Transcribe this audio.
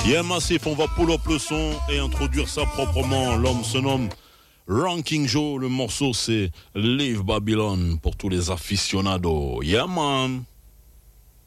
Yeah, Massif, on va pull up le son et introduire ça proprement. L'homme se nomme Ranking Joe. Le morceau, c'est Leave Babylon pour tous les aficionados. Yeah, man.